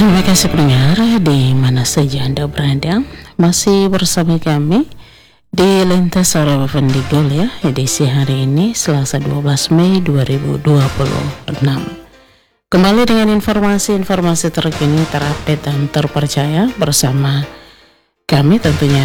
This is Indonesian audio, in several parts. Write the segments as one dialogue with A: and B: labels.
A: Terima kasih pendengar di mana saja Anda berada. Masih bersama kami di Lintas Suara Pendigul ya, edisi hari ini Selasa 12 Mei 2026. Kembali dengan informasi-informasi terkini, terupdate dan terpercaya bersama kami tentunya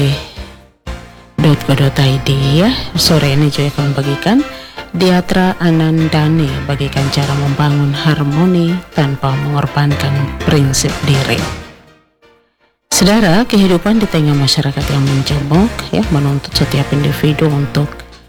A: rare.co.id ya. Sore ini juga akan bagikan Diatra Anandani bagikan cara membangun harmoni tanpa mengorbankan prinsip diri. Saudara, kehidupan di tengah masyarakat yang menjamuk ya menuntut setiap individu untuk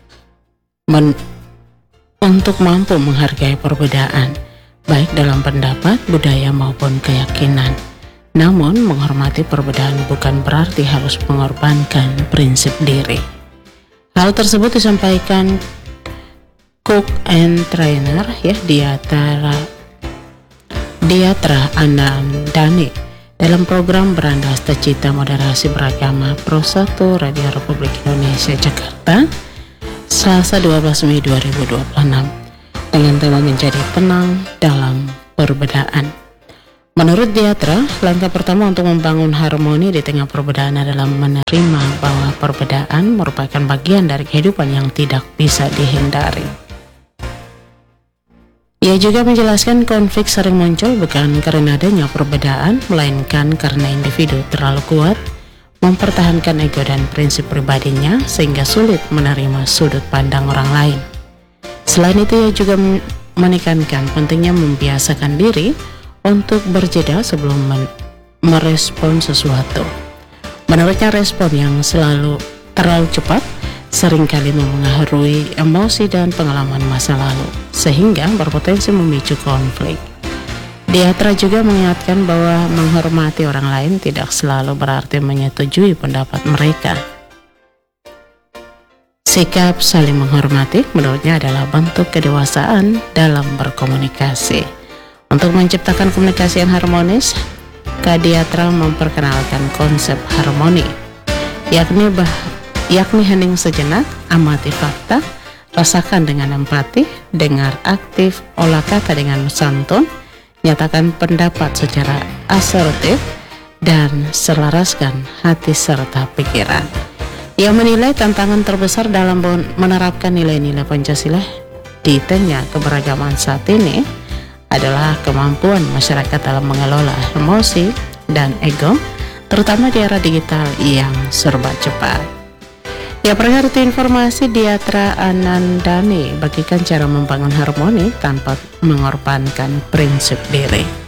A: mampu menghargai perbedaan baik dalam pendapat, budaya maupun keyakinan. Namun menghormati perbedaan bukan berarti harus mengorbankan prinsip diri. Hal tersebut disampaikan Cook and Trainer ya Diatra Anandani dalam program Berandas Cita Moderasi Beragama Pro 1 Radio Republik Indonesia Jakarta Selasa 12 Mei 2026 dengan tema menjadi tenang dalam perbedaan. Menurut Diatra, langkah pertama untuk membangun harmoni di tengah perbedaan adalah menerima bahwa perbedaan merupakan bagian dari kehidupan yang tidak bisa dihindari. Ia juga menjelaskan konflik sering muncul bukan karena adanya perbedaan, melainkan karena individu terlalu kuat mempertahankan ego dan prinsip pribadinya sehingga sulit menerima sudut pandang orang lain. Selain itu, ia juga menekankan pentingnya membiasakan diri untuk berjeda sebelum merespon sesuatu. Menurutnya, respon yang terlalu cepat seringkali mempengaruhi emosi dan pengalaman masa lalu, sehingga berpotensi memicu konflik. Diatra juga mengingatkan bahwa menghormati orang lain tidak selalu berarti menyetujui pendapat mereka. Sikap saling menghormati menurutnya adalah bentuk kedewasaan dalam berkomunikasi. Untuk menciptakan komunikasi yang harmonis, Kak Diatra memperkenalkan konsep harmoni, yakni hening sejenak, amati fakta, rasakan dengan empati, dengar aktif, olah kata dengan santun, nyatakan pendapat secara asertif, dan selaraskan hati serta pikiran. Ia menilai tantangan terbesar dalam menerapkan nilai-nilai Pancasila di tengah keberagaman saat ini adalah kemampuan masyarakat dalam mengelola emosi dan ego, terutama di era digital yang serba cepat. Ya, pendengar, itu informasi Diatra Anandani bagikan cara membangun harmoni tanpa mengorbankan prinsip diri.